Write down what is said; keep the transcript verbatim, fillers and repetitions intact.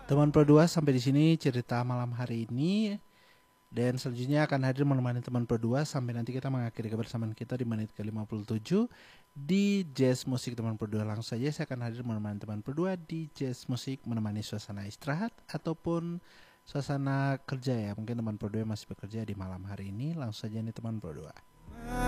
Teman Pro dua sampai di sini cerita malam hari ini. Dan selanjutnya akan hadir menemani teman Pro dua sampai nanti kita mengakhiri kebersamaan kita di menit ke lima puluh tujuh di Jazz Musik Teman Pro dua. Langsung saja saya akan hadir menemani teman Pro dua di Jazz Musik, menemani suasana istirahat ataupun suasana kerja ya. Mungkin teman Pro dua masih bekerja di malam hari ini. Langsung saja nih teman Pro dua.